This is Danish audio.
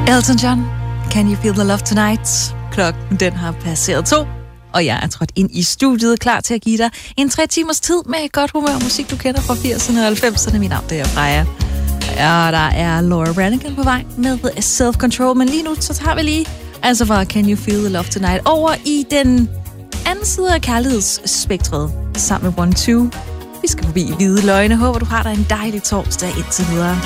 Elton John, Can You Feel the Love Tonight? Klokken, den har passeret 2, og jeg er trådt ind i studiet, klar til at give dig en 3 timers tid med godt humør og musik, du kender fra 80'erne og 90'erne. Mit navn, det er Freja. Ja, der er Laura Branigan på vej med Self Control, men lige nu, så tager vi lige, altså fra Can You Feel the Love Tonight, over i den anden side af kærlighedsspektret, sammen med 1-2. Vi skal forbi Hvide Løgne. Håber, du har dig en dejlig torsdag indtil videre.